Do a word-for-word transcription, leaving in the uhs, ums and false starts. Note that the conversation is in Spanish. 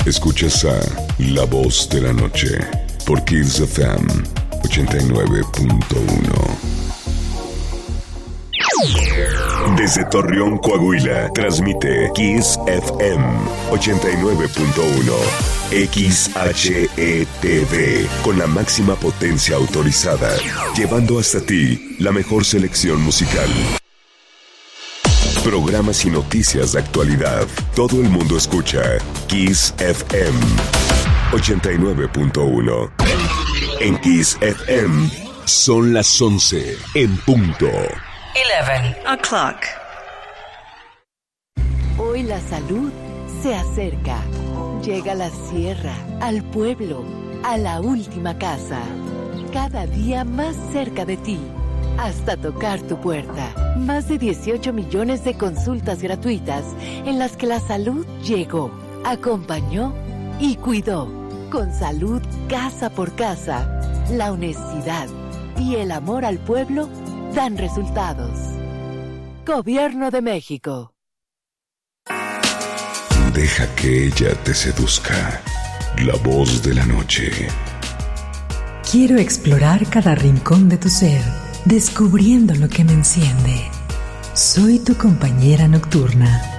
Escuchas a La Voz de la Noche por Kiss F M ochenta y nueve punto uno. Desde Torreón, Coahuila, transmite Kiss F M ochenta y nueve punto uno. X H E T V, con la máxima potencia autorizada, llevando hasta ti la mejor selección musical. Programas y noticias de actualidad. Todo el mundo escucha Kiss F M ochenta y nueve punto uno. En Kiss F M son las once en punto. eleven o'clock. Hoy la salud se acerca. Llega a la sierra, al pueblo, a la última casa. Cada día más cerca de ti, hasta tocar tu puerta. Más de dieciocho millones de consultas gratuitas en las que la salud llegó, acompañó y cuidó. Con salud casa por casa, la honestidad y el amor al pueblo dan resultados. Gobierno de México. Deja que ella te seduzca. La voz de la noche. Quiero explorar cada rincón de tu ser, descubriendo lo que me enciende. Soy tu compañera nocturna.